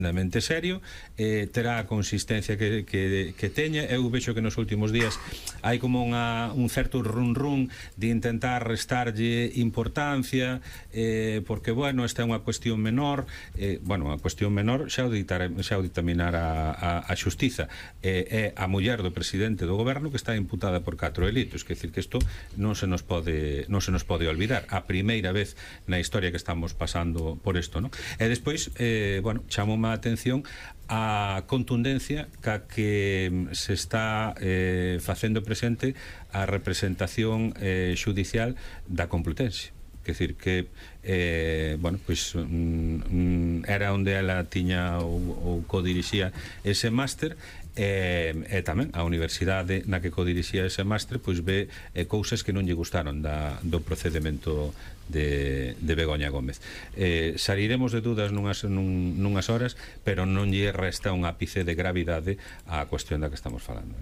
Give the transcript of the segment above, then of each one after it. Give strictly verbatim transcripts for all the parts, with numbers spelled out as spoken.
tremendamente serio, eh, terá a consistencia que, que, que teña. Eu vexo que nos últimos días hai como unha, un certo run run de intentar restarlle importancia, eh, porque, bueno, esta é unha cuestión menor, eh, bueno, unha cuestión menor xa o, ditar, xa o ditaminar a, a, a xustiza, eh, é a muller do presidente do goberno que está imputada por catro delitos, que decir que isto non se nos pode non se nos pode olvidar, a primeira vez na historia que estamos pasando por isto, non? E despois, eh, bueno, chamo má atención a contundencia ca que se está eh, facendo presente a representación eh, xudicial da Complutense. Quer decir que eh, bueno, pois, mm, era onde ela tiña ou, ou codirixía ese máster, e, e tamén a universidade na que codirixía ese máster pois ve eh, cousas que non lle gustaron da, do procedemento de, de Begoña Gómez. Eh, sariremos de dudas nunhas, nun, nunhas horas, pero non lle resta un ápice de gravidade á cuestión da que estamos falando.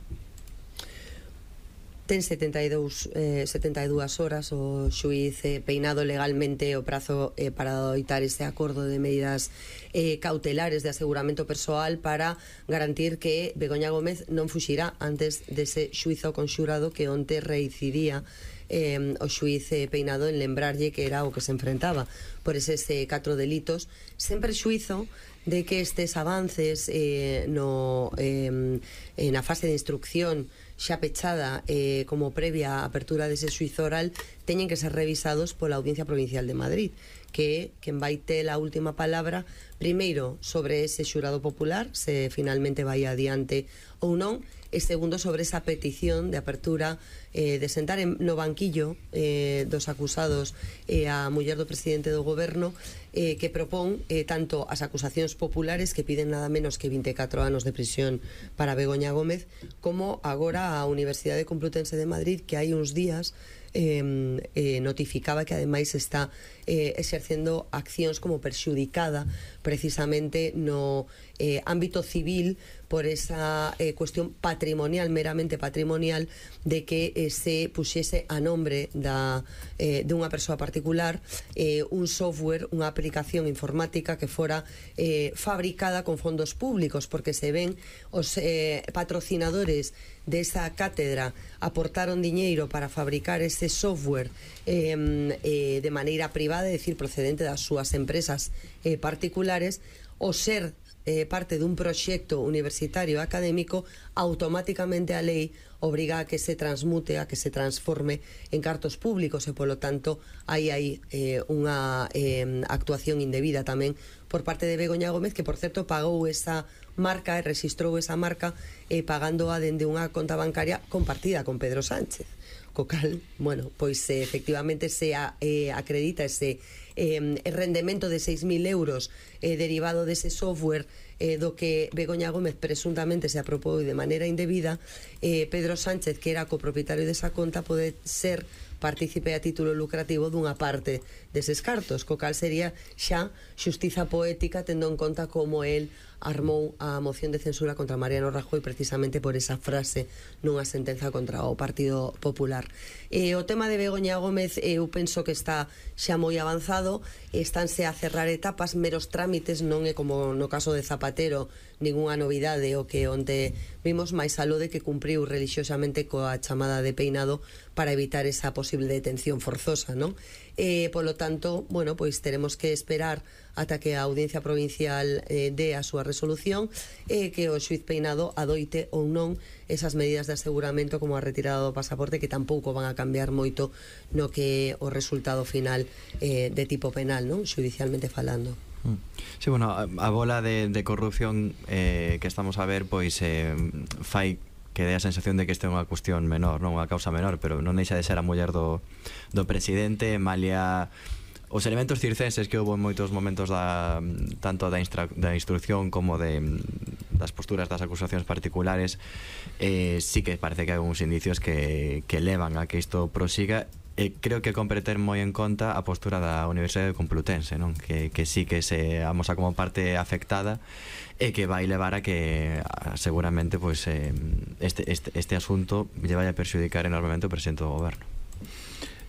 Ten setenta e dous, eh, setenta e dúas horas o xuíz eh, peinado legalmente o prazo eh, para adoitar ese acordo de medidas eh, cautelares de aseguramento persoal para garantir que Begoña Gómez non fuxirá antes dese xuizo conxurado que onte reicidía eh, o xuíz eh, peinado en lembrarlle que era o que se enfrentaba por eses eh, catro delitos, sempre xuizo de que estes avances eh, no, eh, na fase de instrucción xa pechada eh, como previa a apertura dese xuizo oral teñen que ser revisados pola Audiencia Provincial de Madrid, que quen vai ter a última palabra primeiro sobre ese xurado popular, se finalmente vai adiante ou non, e segundo sobre esa petición de apertura eh, de sentar en, no banquillo eh, dos acusados e eh, a muller do presidente do goberno eh, que propón eh, tanto as acusacións populares que piden nada menos que vinte e catro anos de prisión para Begoña Gómez, como agora a Universidade Complutense de Madrid, que hai uns días Eh, eh, notificaba que ademais está eh, exercendo accións como perxudicada precisamente no eh, ámbito civil por esa eh, cuestión patrimonial, meramente patrimonial, de que eh, se puxese a nombre da, eh, de unha persoa particular eh, un software, unha aplicación informática que fora eh, fabricada con fondos públicos, porque se ven os eh, patrocinadores desa cátedra aportaron diñeiro para fabricar ese software eh, eh, de maneira privada, é dicir, procedente das súas empresas eh, particulares, o ser eh, parte dun proxecto universitario académico, automáticamente a lei obriga a que se transmute, a que se transforme en cartos públicos, e polo tanto hai aí eh, unha eh, actuación indebida tamén por parte de Begoña Gómez, que por certo pagou esa marca e registrou esa marca eh, pagándoa dende unha conta bancaria compartida con Pedro Sánchez, co cal, bueno, pois eh, efectivamente se a, eh, acredita ese eh, rendemento de seis mil euros eh, derivado dese software eh, do que Begoña Gómez presuntamente se apropou de maneira indebida. eh, Pedro Sánchez, que era copropietario desa conta, pode ser partícipe a título lucrativo dunha parte deses cartos, co cal sería xa xustiza poética, tendo en conta como el armou a moción de censura contra Mariano Rajoy precisamente por esa frase nunha sentenza contra o Partido Popular. E o tema de Begoña Gómez eu penso que está xa moi avanzado, estánse a cerrar etapas, meros trámites, non é como no caso de Zapatero ningunha novidade o que onte vimos, máis aló de que cumpriu religiosamente coa chamada de peinado para evitar esa posible detención forzosa, non? E, polo tanto, bueno, pois teremos que esperar ata que a Audiencia Provincial eh, dé a súa resolución e que o xuíz peinado adoite ou non esas medidas de aseguramento como a retirada do pasaporte, que tampouco van a cambiar moito no que o resultado final eh, de tipo penal, non? Xudicialmente falando. Sí, bueno, a, a bola de, de corrupción eh, que estamos a ver, pois eh, fai que dé a sensación de que este é unha cuestión menor, non unha causa menor, pero non deixa de ser a muller do, do presidente, malia os elementos circenses que houve en moitos momentos da, tanto da, instru, da instrucción como de, das posturas das acusacións particulares, eh, sí que parece que hai uns indicios que, que levan a que isto prosiga. E creo que compre ter moi en conta a postura da Universidade Complutense, non? Que, que sí que se amosa como parte afectada e que vai levar a que a, seguramente pois, eh, este, este, este asunto lle vai a perxudicar enormemente o presidente do goberno.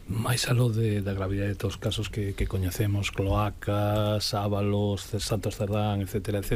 máis aló de, da gravidade de todos os casos que, que coñecemos, cloacas, Ábalos, Santos Cerdán, etcétera, etcétera.